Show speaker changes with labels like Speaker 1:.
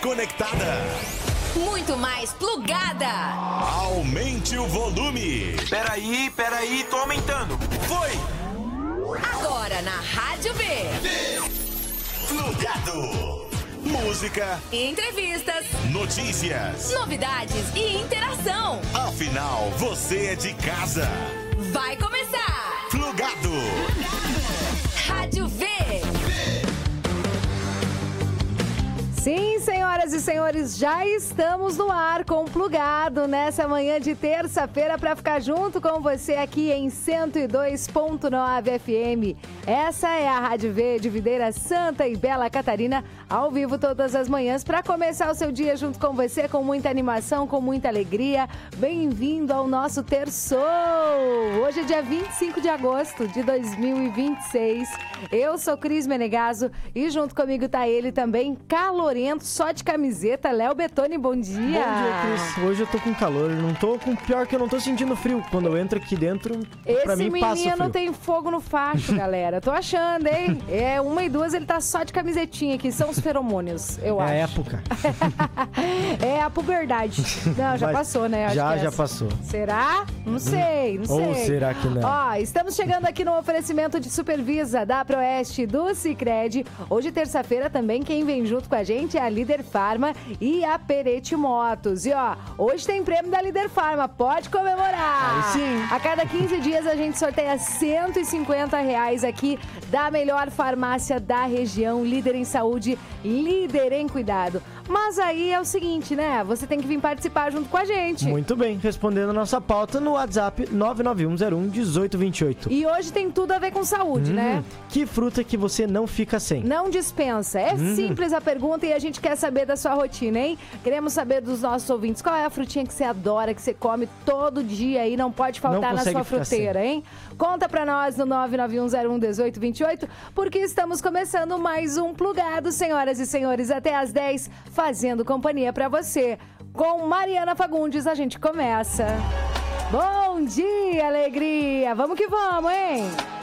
Speaker 1: Conectada.
Speaker 2: Muito mais plugada.
Speaker 1: Aumente o volume.
Speaker 3: Peraí, tô aumentando.
Speaker 1: Foi.
Speaker 2: Agora na Rádio B.
Speaker 1: Plugado. Música,
Speaker 2: Entrevistas,
Speaker 1: notícias,
Speaker 2: novidades e interação.
Speaker 1: Afinal, você é de casa.
Speaker 2: Vai começar.
Speaker 1: Plugado.
Speaker 2: Rádio V.
Speaker 4: Sim, senhoras e senhores, já estamos no ar com Plugado nessa manhã de terça-feira para ficar junto com você aqui em 102.9 FM. Essa é a Rádio V de Videira Santa e Bela Catarina, ao vivo todas as manhãs para começar o seu dia junto com você com muita animação, com muita alegria. Bem-vindo ao nosso Terçou! Hoje é dia 25 de agosto de 2026. Eu sou Cris Menegaso e junto comigo tá ele também, calorento, só de camiseta, Léo Bettoni, bom dia.
Speaker 5: Bom dia, Cris. Hoje eu tô com calor, pior que eu não tô sentindo frio. Quando eu entro aqui dentro, pra mim passa
Speaker 4: Esse
Speaker 5: frio.
Speaker 4: menino tem fogo no facho, galera. Tô achando, hein? É 1h e 2, ele tá só de camisetinha aqui, são os feromônios, eu acho.
Speaker 5: É a época.
Speaker 4: É a puberdade. Não, já passou, né? Acho
Speaker 5: Já passou.
Speaker 4: Será? Não sei.
Speaker 5: Ou será que não?
Speaker 4: Ó, estamos chegando aqui no oferecimento de Supervisa da Proeste do Sicredi. Hoje, terça-feira, também quem vem junto com a gente é a Líder Farma e a Perete Motos. E ó, hoje tem prêmio da Líder Farma, pode comemorar!
Speaker 5: Aí sim!
Speaker 4: A cada 15 dias a gente sorteia R$150 aqui da melhor farmácia da região, líder em saúde, líder em cuidado. Mas aí é o seguinte, né? Você tem que vir participar junto com a gente.
Speaker 5: Muito bem, respondendo a nossa pauta no WhatsApp 991011828.
Speaker 4: E hoje tem tudo a ver com saúde, né?
Speaker 5: Que fruta que você não fica sem?
Speaker 4: Não dispensa. É simples a pergunta e a gente quer saber da sua rotina, hein? Queremos saber dos nossos ouvintes. Qual é a frutinha que você adora, que você come todo dia e não pode faltar na sua fruteira, hein? Conta pra nós no 991011828, porque estamos começando mais um Plugado, senhoras e senhores, até às 10, fazendo companhia pra você. Com Mariana Fagundes, a gente começa. Bom dia, alegria! Vamos que vamos, hein?